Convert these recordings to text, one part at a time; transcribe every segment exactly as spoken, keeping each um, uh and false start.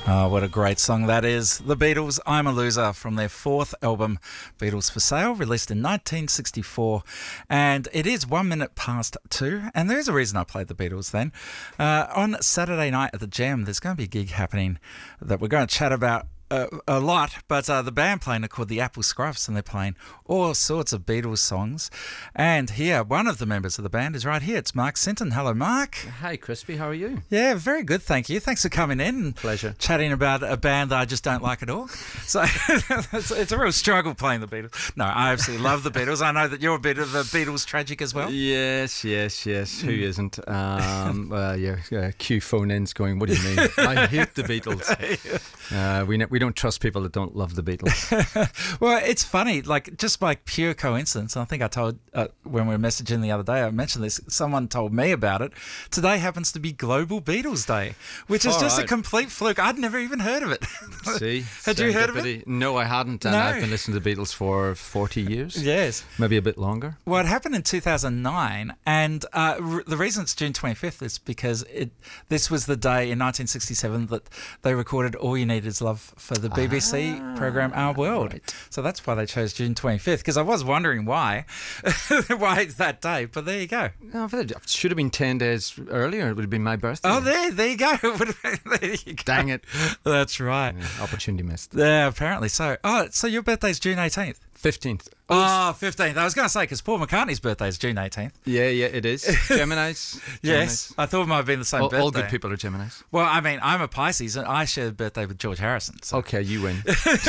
Oh, what a great song that is. The Beatles, I'm a Loser, from their fourth album, Beatles for Sale, released in nineteen sixty-four. And it is one minute past two. And there's a reason I played the Beatles then. Uh, on Saturday night at the Jam, there's going to be a gig happening that we're going to chat about Uh, a lot, but uh, the band playing are called the Apple Scruffs, and they're playing all sorts of Beatles songs. And here, one of the members of the band is right here. It's Mark Sinton. Hello, Mark. Hi, Crispy. How are you? Yeah, very good, thank you. Thanks for coming in. Pleasure. Chatting about a band that I just don't like at all. So it's, it's a real struggle playing the Beatles. No, I absolutely love the Beatles. I know that you're a bit of a Beatles tragic as well. Yes, yes, yes. Who isn't? Um, well, yeah, yeah, Q phone ins going, what do you mean? I hate the Beatles. Uh, we ne- we don't trust people that don't love the Beatles. Well, it's funny, like just by pure coincidence. I think I told uh, when we were messaging the other day, I mentioned this. Someone told me about it. Today happens to be Global Beatles Day, which is All just right. a complete fluke. I'd never even heard of it. See, Had you heard of it? serendipity. No, I hadn't, and No. I've been listening to the Beatles for forty years. Yes. Maybe a bit longer. Well, it happened in two thousand nine, and uh, r- the reason it's June twenty-fifth is because it this was the day in nineteen sixty-seven that they recorded All You Need Is Love for the B B C Ah, program Our World. right. So that's why they chose June twenty-fifth, because I was wondering why, why it's that day, but there you go. No, if it should have been ten days earlier. It would have been my birthday. Oh, there, there you go. There you go. Dang it. That's right. Yeah, opportunity missed. Yeah, apparently so. Oh, so your birthday's June eighteenth. fifteenth. Oh, fifteenth. I was going to say, because Paul McCartney's birthday is June eighteenth. Yeah, yeah, it is. Geminis. Yes. I thought it might have been the same All, birthday. all good people are Geminis. Well, I mean, I'm a Pisces, and I share a birthday with George Harrison. So, Okay, you win.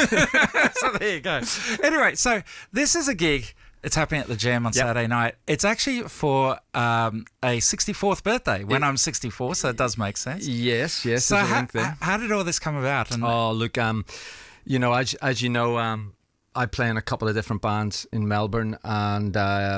so there you go. Anyway, so this is a gig. It's happening at the Jam on Yep. Saturday night. It's actually for um, a sixty-fourth birthday when It- I'm sixty-four, so it does make sense. Yes, yes. So there's a how, link there. how did all this come about? And Oh, look, um, you know, as as you know, um, I play in a couple of different bands in Melbourne, and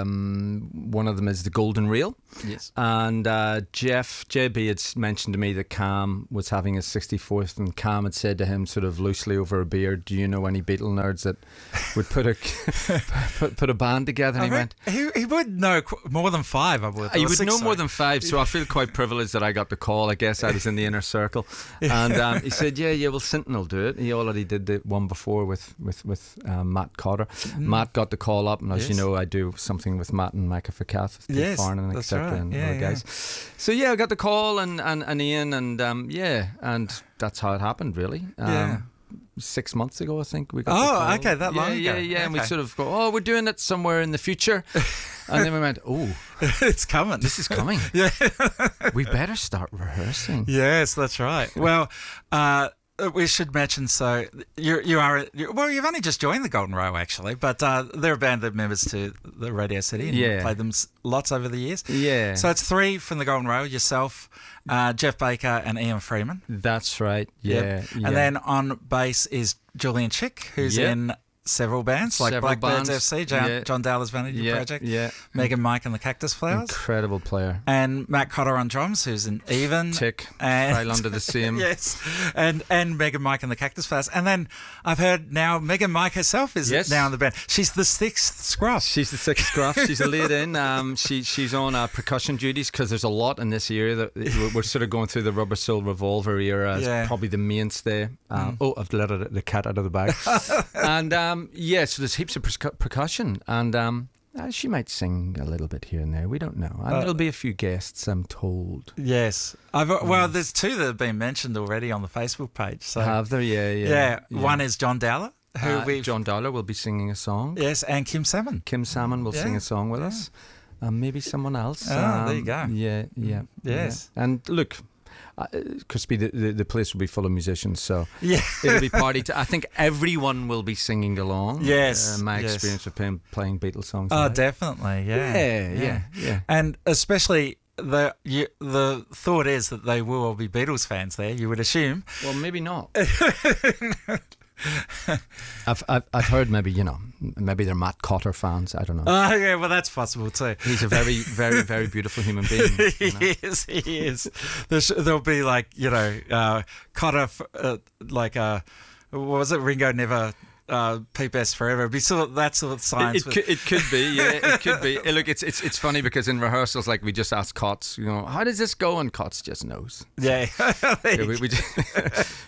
um, one of them is the Golden Reel. yes. And uh, Jeff, J B had mentioned to me that Cam was having his sixty-fourth, and Cam had said to him, sort of loosely over a beer, "Do you know any Beatle nerds that would put a put, put a band together?" And he I went, mean, he, he would know qu- more than five, I would. he or would six, know more sorry. than five, so I feel quite privileged that I got the call. I guess I was in the inner circle, and um, he said, "Yeah, yeah, well, Sinton will do it." He already did the one before with with with um, Matt Cotter. Matt got the call up, and as you Yes. know, I do something with Matt and Micah Facath, Dave Yes, Farnan, that's et cetera, right. and Yeah, other yeah. guys. So yeah, I got the call, and and, and Ian, and um, yeah, and that's how it happened, really. Um, Yeah. Six months ago, I think we got. Oh, the call. okay, that yeah, long yeah, ago. Yeah, and we Okay. sort of go, "Oh, we're doing it somewhere in the future," and then we went, "Oh, It's coming. this is coming. Yeah. We better start rehearsing." Yes, that's right. Well, uh, we should mention, so you you are you well, you've only just joined the Golden Row actually, but uh, they're a band of members to the Radio City, and Yeah. you've played them s- lots over the years. Yeah. So it's three from the Golden Row: yourself, uh, Jeff Baker, and Ian Freeman. That's right. Yeah. Yep. yeah. And then on bass is Julian Chick, who's Yep. in several bands like Several Blackbirds bands. F C, John, Yeah. John Dowler's Vanity yeah, Project, Yeah. Megan Mike and the Cactus Flowers. Incredible player. And Matt Cotter on drums, who's in Even. Tick. And, File under the same. yes. And and Megan Mike and the Cactus Flowers. And then I've heard now Megan Mike herself is Yes. now in the band. She's the sixth scruff. She's the sixth scruff. She's a lead in. Um, she she's on uh, percussion duties because there's a lot in this era that we're, we're sort of going through the Rubber Soul Revolver era. As Yeah. probably the mainstay. Um, Mm. Oh, I've let it, the cat out of the bag. And um, yeah, so there's heaps of percu- percussion, and um, uh, she might sing a little bit here and there. We don't know. And Uh, there'll be a few guests, I'm told. Yes. I've Well, there's two that have been mentioned already on the Facebook page. So Have there? Yeah, yeah. yeah, one is John Dowler, who Uh, we John Dollar will be singing a song. yes, and Kim Salmon. Kim Salmon will Yeah, sing a song with yeah. us. Um, maybe someone else. Ah, there you Um, go. Yeah, yeah. Yes. yeah. And look, uh, Crispy, the, the, the place will be full of musicians, so Yeah. it'll be party. To, I think everyone will be singing along. Yes, Uh, my yes. experience with playing, playing Beatles songs. Oh, live. definitely. Yeah. Yeah, yeah, yeah. And especially the you, the thought is that they will all be Beatles fans there. You would assume. Well, maybe not. I've, I've I've heard maybe you know maybe they're Matt Cotter fans. I don't know. Oh yeah, well that's possible too. He's a very very very beautiful human being. he you know. is. He is. There's, there'll be like you know, uh, Cotter, f- uh, like uh, what was it? Ringo never. Uh, P B S forever. It'd be sort of that sort of science. It, it, could, it could be, yeah, it could be. Eh, Look, it's it's it's funny because in rehearsals, like we just asked Cots, you know, how does this go? And Cots just knows. yeah. Yeah, we, we just,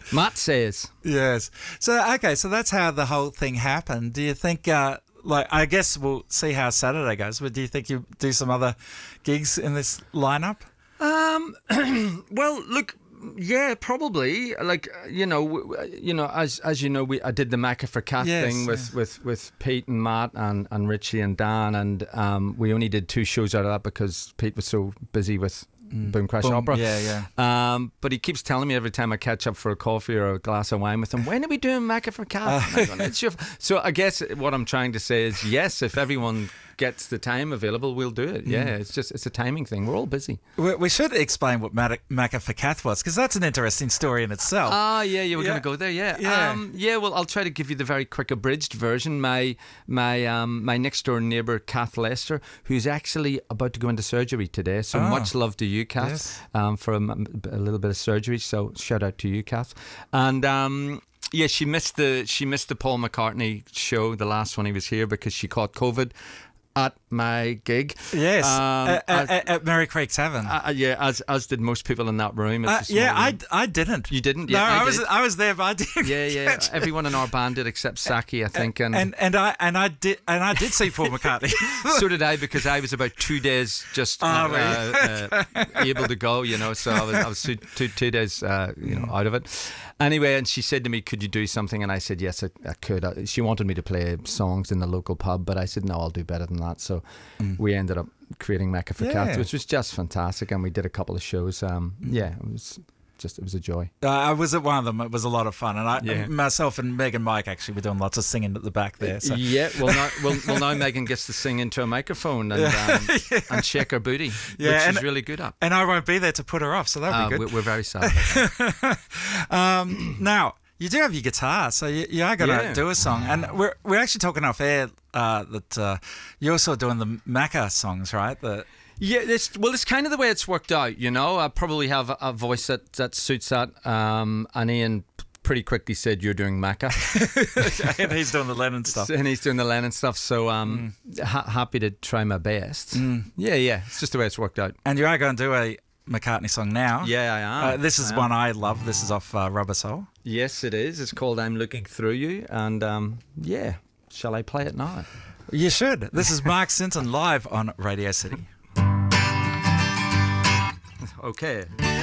Matt says. Yes. So, okay, so that's how the whole thing happened. Do you think, uh, like, I guess we'll see how Saturday goes, but do you think you do some other gigs in this lineup? Um, well, look, yeah, probably. Like, you know, w- you know, as as you know, we I did the Macca for Cat Yes, thing with, yeah. with, with Pete and Matt and, and Richie and Dan, and um, we only did two shows out of that because Pete was so busy with Boom Crash Boom, Opera. yeah, yeah. Um, but he keeps telling me every time I catch up for a coffee or a glass of wine with him, when are we doing Macca for Cat? Uh, And I'm going, "It's your f-" So I guess what I'm trying to say is, yes, if everyone gets the time available, we'll do it. Yeah, it's just it's a timing thing. We're all busy. We, we should explain what Mac- Macca for Cat was, because that's an interesting story in itself. Ah, yeah, you were Yeah. going to go there, yeah. Yeah. Um, yeah, well, I'll try to give you the very quick abridged version. My my um, my next door neighbour, Kath Lester, who's actually about to go into surgery today. So Oh. much love to you, Kath, Yes. um, for a, m- a little bit of surgery. So shout out to you, Kath. And um, yeah, she missed the she missed the Paul McCartney show, the last one he was here, because she caught COVID at my gig. Yes, Um, at, as- at, at Merry Creek Tavern. uh, yeah, as as did most people in that room. It's Uh, a small yeah, I, room. I didn't. You didn't? No, Yeah, I I, was did. I was there, but I didn't. Yeah, yeah. catch it. Everyone in our band did except Saki, I think, and, and and I and I did and I did see Paul McCartney. so did I, because I was about two days just Oh, uh, really? uh, able to go, you know. So I was, I was two, two, two days, uh, you know, out of it. Anyway, and she said to me, "Could you do something?" And I said, "Yes, I, I could." Uh, She wanted me to play songs in the local pub, but I said, "No, I'll do better than that." So we ended up creating Macca for Cat, Yeah. which was just fantastic, and we did a couple of shows. Um, yeah, it was just it was a joy. Uh, I was at one of them. It was a lot of fun, and I, Yeah. myself and Meg and Mike actually were doing lots of singing at the back there. So. Yeah, well now, well, well now Megan gets to sing into a microphone and um, and shake her booty, Yeah, which and- she's really good at. And I won't be there to put her off, so that'll Uh, be we- good. we're very sad about that. Um, now, you do have your guitar, so you, you are going to Yeah. do a song. And we're we're actually talking off air uh, that uh, you're also doing the Macca songs, right? The, Yeah, it's, well, it's kind of the way it's worked out, you know. I probably have a, a voice that, that suits that. Um, and Ian pretty quickly said, "You're doing Macca." and he's doing the Lennon stuff. And he's doing the Lennon stuff. So um, ha- happy to try my best. Yeah, yeah. It's just the way it's worked out. And you are going to do a McCartney song now. Yeah, I am. Uh, this is I am. one I love. This is off uh, Rubber Soul. Yes, it is. It's called "I'm Looking Through You." And um, yeah, shall I play it now? You should. This is Mark Sinton live on Radio City. Okay.